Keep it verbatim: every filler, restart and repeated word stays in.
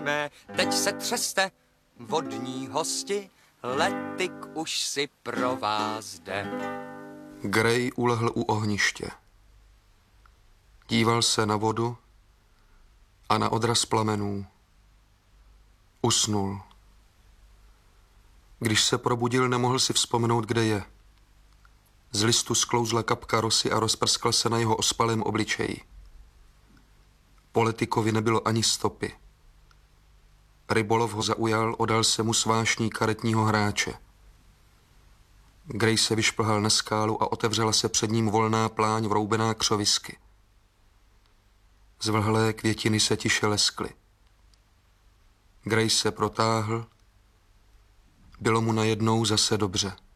mé, teď se třeste, vodní hosti, letik už si pro vás jde. Gray ulehl u ohniště. Díval se na vodu a na odraz plamenů. Usnul. Když se probudil, nemohl si vzpomenout, kde je. Z listu sklouzla kapka rosy a rozprskla se na jeho ospalém obličeji. Po letikovi nebylo ani stopy. Rybolov ho zaujal, odal se mu svášní karetního hráče. Gray se vyšplhal na skálu a otevřela se před ním volná pláň vroubená křovisky. Zvlhlé květiny se tiše leskly. Gray se protáhl, bylo mu najednou zase dobře.